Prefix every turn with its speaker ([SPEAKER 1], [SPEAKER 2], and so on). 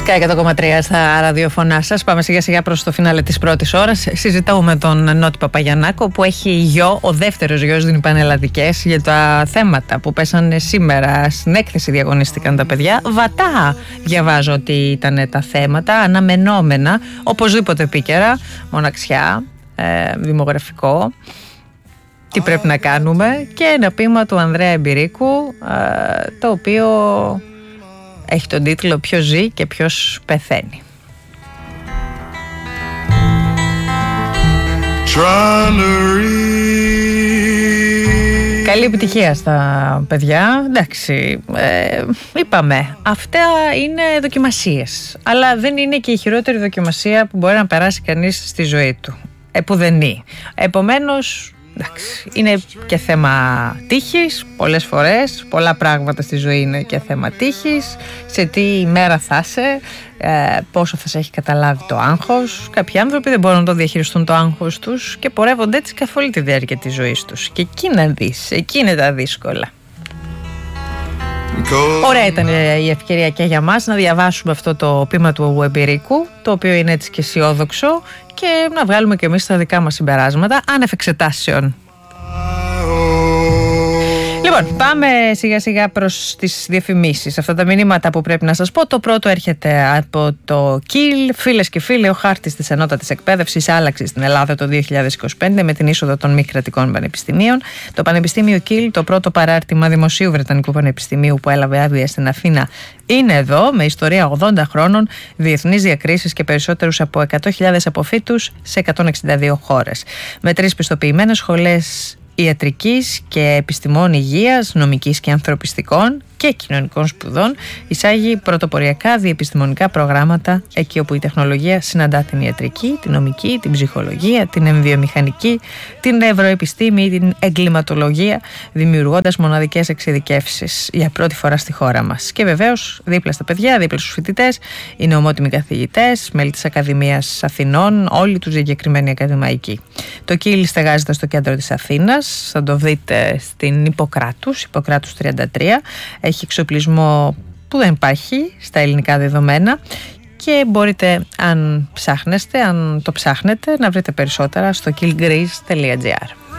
[SPEAKER 1] 100,3 στα ραδιοφωνά σας. Πάμε σιγά σιγά προς το φινάλε της πρώτης ώρας. Συζητάω με τον Νότι Παπαγιαννάκο, που έχει γιο, ο δεύτερος γιος των Πανελλαδικές, για τα θέματα που πέσανε σήμερα. Στην έκθεση διαγωνίστηκαν τα παιδιά. Βατά διαβάζω ότι ήταν τα θέματα, αναμενόμενα, οπωσδήποτε επίκαιρα, μοναξιά, δημογραφικό, τι πρέπει να κάνουμε, και ένα ποίημα του Ανδρέα Εμπειρίκου, το οποίο έχει τον τίτλο «Ποιος ζει και ποιος πεθαίνει». Καλή επιτυχία στα παιδιά. Εντάξει, είπαμε, αυτά είναι δοκιμασίες, αλλά δεν είναι και η χειρότερη δοκιμασία που μπορεί να περάσει κανείς στη ζωή του, επουδενή. Επομένως, εντάξει, είναι και θέμα τύχης πολλές φορές. Πολλά πράγματα στη ζωή είναι και θέμα τύχης. Σε τι ημέρα θα είσαι, πόσο θα σε έχει καταλάβει το άγχος. Κάποιοι άνθρωποι δεν μπορούν να το διαχειριστούν το άγχος τους και πορεύονται έτσι καθ' όλη τη διάρκεια της ζωής τους. Και εκεί να δεις, εκεί είναι τα δύσκολα. Ωραία ήταν η ευκαιρία και για μας να διαβάσουμε αυτό το ποίημα του Εμπειρίκου, το οποίο είναι έτσι και αισιόδοξο, και να βγάλουμε και εμείς τα δικά μας συμπεράσματα άνευ εξετάσεων. Λοιπόν, πάμε σιγά σιγά προς τις διαφημίσεις. Αυτά τα μηνύματα που πρέπει να σας πω. Το πρώτο έρχεται από το ΚΙΛ. Φίλες και φίλοι, ο χάρτης της ανώτατης εκπαίδευσης άλλαξε στην Ελλάδα το 2025 με την είσοδο των μη κρατικών πανεπιστημίων. Το Πανεπιστήμιο ΚΙΛ, το πρώτο παράρτημα δημοσίου Βρετανικού Πανεπιστημίου που έλαβε άδεια στην Αθήνα, είναι εδώ, με ιστορία 80 χρόνων, διεθνείς διακρίσεις και περισσότερους από 100.000 αποφύτους σε 162 χώρες. Με 3 πιστοποιημένες σχολές ιατρικής και επιστημών υγείας, νομικής και ανθρωπιστικών και κοινωνικών σπουδών, εισάγει πρωτοποριακά διεπιστημονικά προγράμματα εκεί όπου η τεχνολογία συναντά την ιατρική, την νομική, την ψυχολογία, την εμβιομηχανική, την νευροεπιστήμη, την εγκληματολογία, δημιουργώντας μοναδικές εξειδικεύσεις για πρώτη φορά στη χώρα μας. Και βεβαίως δίπλα στα παιδιά, δίπλα στους φοιτητές, είναι ομότιμοι καθηγητές, μέλη της Ακαδημίας Αθηνών, όλοι τους διακεκριμένοι ακαδημαϊκοί. Το ΚΙΛ στεγάζεται στο κέντρο της Αθήνας, θα το δείτε στην Ιπποκράτους 33. Έχει εξοπλισμό που δεν υπάρχει στα ελληνικά δεδομένα και μπορείτε, αν το ψάχνετε, να βρείτε περισσότερα στο killgreece.gr.